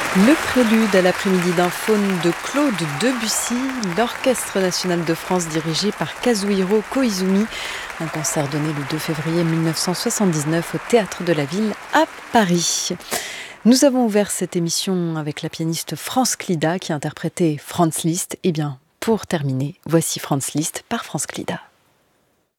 Le prélude à l'après-midi d'un faune de Claude Debussy, l'Orchestre national de France dirigé par Kazuhiro Koizumi. Un concert donné le 2 février 1979 au Théâtre de la Ville à Paris. Nous avons ouvert cette émission avec la pianiste France Clida qui interprétait Franz Liszt. Eh bien, pour terminer, voici Franz Liszt par France Clida.